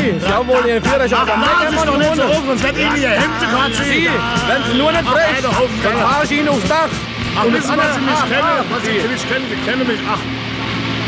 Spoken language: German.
Sie haben wohl Ihren Führerschein. Ach, sich doch nicht so hoch, sonst wird Ihnen Ihr Hemd gerade Sie, wenn Sie nur nicht frech, dann fahr ich Ihnen aufs Dach. Ach, wissen Sie, was Sie mich kennen? Sie kennen mich. Ach,